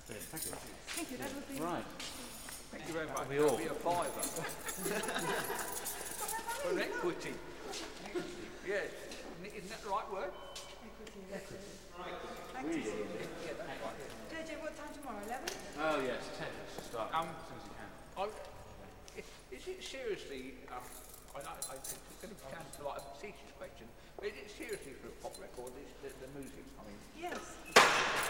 Thank you. Thank you, that would be... Right. Thank you very much. We all. That'll be a fiver. For equity. Yes. Isn't that the right word? Thank you. Yeah, that's right. JJ, what time tomorrow, 11? Oh yes, 10. Let's start as soon as you can. Is it seriously, I know it's going to sound like a facetious question, but is it seriously for a pop record, the music? I mean, Yes.